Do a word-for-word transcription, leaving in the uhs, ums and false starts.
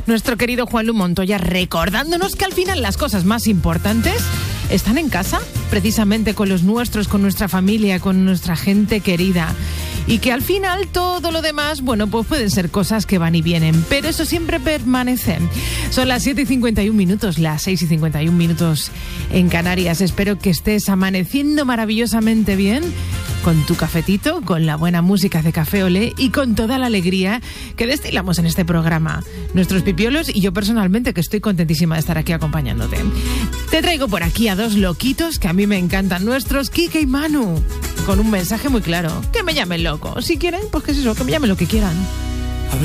Nuestro querido Juanlu Montoya recordándonos que al final las cosas más importantes están en casa, precisamente con los nuestros, con nuestra familia, con nuestra gente querida. Y que al final todo lo demás, bueno, pues pueden ser cosas que van y vienen, pero eso siempre permanece. Son las siete y cincuenta y un minutos, las seis y cincuenta y un minutos en Canarias. Espero que estés amaneciendo maravillosamente bien, con tu cafetito, con la buena música de Café Olé y con toda la alegría que destilamos en este programa. Nuestros pipiolos y yo personalmente, que estoy contentísima de estar aquí acompañándote. Te traigo por aquí a dos loquitos que a mí me encantan, nuestros Kike y Manu, con un mensaje muy claro: que me llamen loco. Si quieren, pues que es eso, que me llamen lo que quieran.